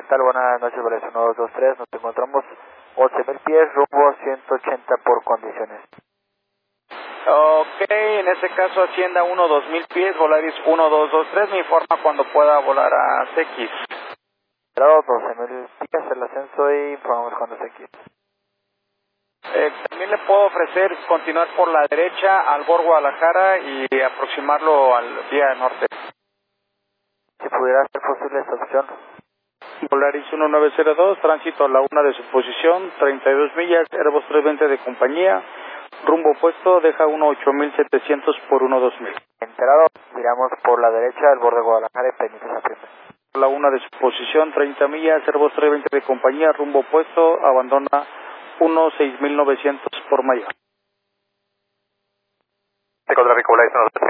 tal? Buenas noches, Volaris 1223, nos encontramos 11.000 pies, rumbo 180 por condiciones. Ok, en ese caso Hacienda 1-2000 pies, Volaris 1223, me informa cuando pueda volar a CX. Claro, 12.000 pies el ascenso y informamos cuando CX. También le puedo ofrecer continuar por la derecha al Bor Guadalajara y aproximarlo al vía norte. Si pudiera ser posible esta opción. Volaris 1902, tránsito a la 1 de su posición, 32 millas, Airbus 320 de compañía, rumbo opuesto, deja 18700 por 12000. Enterado, miramos por la derecha al borde de Guadalajara y permite esa prima. La 1 de su posición, 30 millas, Airbus 320 de compañía, rumbo opuesto, abandona 16900 por Maya. Tráfico Volaris 1902.